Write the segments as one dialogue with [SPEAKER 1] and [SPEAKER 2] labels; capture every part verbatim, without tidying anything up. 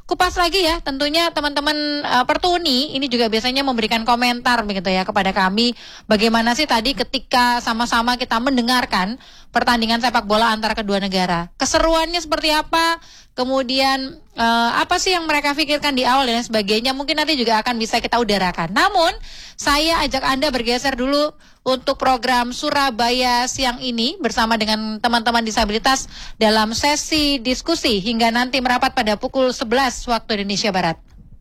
[SPEAKER 1] kupas lagi ya, tentunya teman-teman uh, Pertuni ini juga biasanya memberikan komentar begitu ya kepada kami. Bagaimana sih tadi ketika sama-sama kita mendengarkan pertandingan sepak bola antara kedua negara. Keseruannya seperti apa? Kemudian uh, apa sih yang mereka pikirkan di awal dan sebagainya. Mungkin nanti juga akan bisa kita udarakan. Namun saya ajak Anda bergeser dulu untuk program Surabaya siang ini bersama dengan teman-teman disabilitas dalam sesi diskusi hingga nanti merapat pada pukul sebelas waktu Indonesia Barat.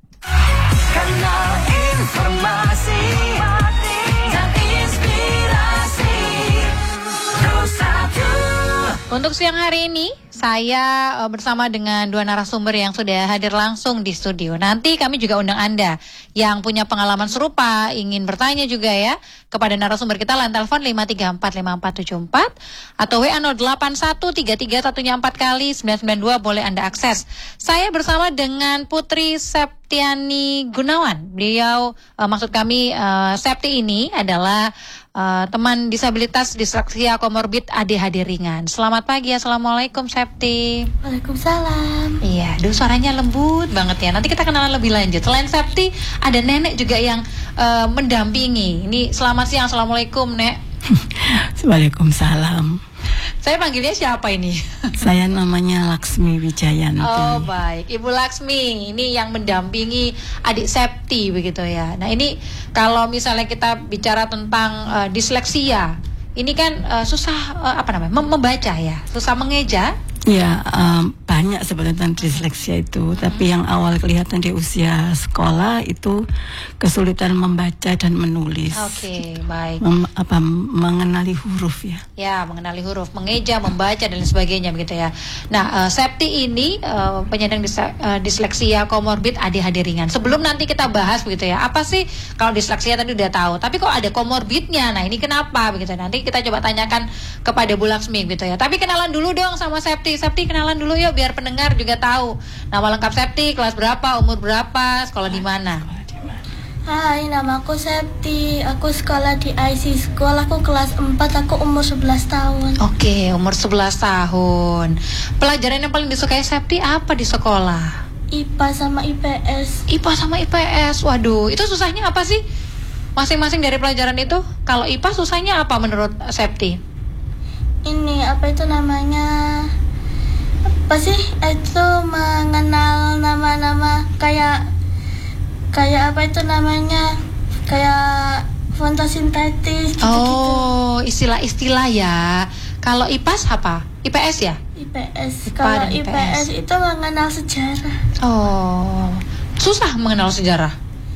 [SPEAKER 2] Kanal informasi dan inspirasi Bersatu.
[SPEAKER 1] Untuk siang hari ini saya uh, bersama dengan dua narasumber yang sudah hadir langsung di studio. Nanti kami juga undang Anda yang punya pengalaman serupa, ingin bertanya juga ya kepada narasumber kita, line telepon lima tiga empat lima empat tujuh empat atau W A nol delapan satu tiga tiga satu empat kali sembilan sembilan dua boleh Anda akses. Saya bersama dengan Putri Septiani Gunawan. Beliau uh, maksud kami uh, Septi ini adalah uh, teman disabilitas disleksia komorbid A D H D ringan. Selamat pagi, assalamualaikum Septi.
[SPEAKER 3] Waalaikumsalam.
[SPEAKER 1] Iya, duh suaranya lembut banget ya. Nanti kita kenalan lebih lanjut. Selain Septi, ada nenek juga yang uh, mendampingi. Ini selamat siang, assalamualaikum Nek.
[SPEAKER 3] Waalaikumsalam.
[SPEAKER 1] Saya panggilnya siapa ini?
[SPEAKER 3] Saya namanya Laksmi Wijayanti.
[SPEAKER 1] Oh baik, Ibu Laksmi ini yang mendampingi adik Septi begitu ya. Nah ini kalau misalnya kita bicara tentang uh, disleksia, ini kan uh, susah uh, apa namanya mem- membaca ya, susah mengeja.
[SPEAKER 3] Ya, um, banyak sebenarnya disleksia itu, hmm. tapi yang awal kelihatan di usia sekolah itu kesulitan membaca dan menulis.
[SPEAKER 1] Oke, okay, baik.
[SPEAKER 3] Mem, apa mengenali huruf ya?
[SPEAKER 1] Ya, mengenali huruf, mengeja, membaca dan sebagainya begitu ya. Nah, uh, Septi ini uh, penyandang dis- uh, disleksia komorbid A D H D ringan. Sebelum nanti kita bahas begitu ya, apa sih kalau disleksia tadi udah tahu, tapi kok ada komorbidnya? Nah, ini kenapa begitu? Nanti kita coba tanyakan kepada Bu Laksmi gitu ya. Tapi kenalan dulu dong sama Septi. Septi kenalan dulu yuk biar pendengar juga tahu. Nama lengkap Septi, kelas berapa, umur berapa, sekolah di mana?
[SPEAKER 4] Hai, nama aku Septi. Aku sekolah di I C School. Aku kelas empat, aku umur sebelas tahun.
[SPEAKER 1] Oke, umur sebelas tahun. Pelajaran yang paling disukai Septi apa di sekolah?
[SPEAKER 4] I P A sama I P S.
[SPEAKER 1] I P A sama I P S. Waduh, itu susahnya apa sih? Masing-masing dari pelajaran itu. Kalau I P A susahnya apa menurut Septi?
[SPEAKER 4] Ini apa itu namanya? Apa sih itu mengenal nama-nama kayak kayak apa itu namanya kayak fotosintesis gitu-gitu.
[SPEAKER 1] Oh, istilah-istilah ya. Kalau I P A S apa? I P S ya?
[SPEAKER 4] I P S.
[SPEAKER 1] I P A
[SPEAKER 4] Kalau
[SPEAKER 1] dan
[SPEAKER 4] I P S itu mengenal sejarah.
[SPEAKER 1] Oh, susah mengenal sejarah.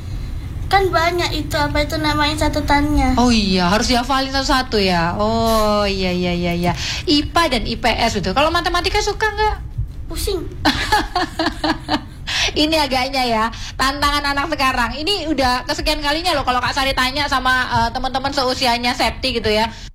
[SPEAKER 4] Kan banyak itu apa itu namanya catatannya.
[SPEAKER 1] Oh iya, harus dihafalin satu-satu ya. Oh iya iya iya iya. I P A dan I P S itu. Kalau matematika suka nggak?
[SPEAKER 4] Pusing.
[SPEAKER 1] Ini agaknya ya tantangan anak sekarang. Ini udah kesekian kalinya loh kalau Kak Sari tanya sama uh, teman-teman seusianya Septi gitu ya.